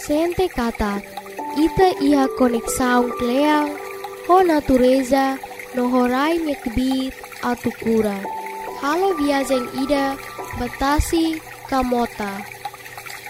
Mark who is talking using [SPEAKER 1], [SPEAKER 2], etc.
[SPEAKER 1] sente kata ita iha konek saung kleang ho natureza no horai mekbit atu kura. Halo viajeng ida batasi kamota.